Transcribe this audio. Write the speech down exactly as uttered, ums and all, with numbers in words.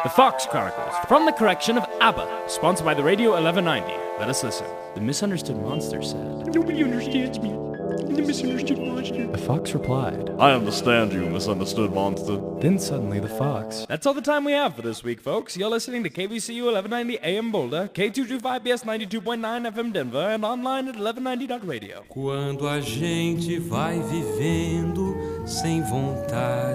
The Fox Chronicles, from the correction of ABBA, sponsored by the Radio eleven ninety. Let us listen. The misunderstood monster said, "Nobody understands me. The misunderstood monster." The fox replied, "I understand you, misunderstood monster." Then suddenly the fox. That's all the time we have for this week, folks. You're listening to K B C U eleven ninety A M Boulder, K two twenty-five B S ninety-two point nine F M Denver, and online at eleven ninety dot radio. Quando a gente vai vivendo sem vontade